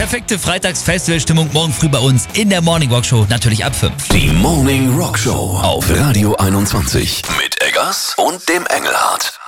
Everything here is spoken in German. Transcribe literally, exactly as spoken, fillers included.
perfekte Freitags-Festival-Stimmung morgen früh bei uns in der Morning Rock Show, natürlich ab fünf. Die Morning Rock Show auf Radio einundzwanzig mit Eggers und dem Engelhardt.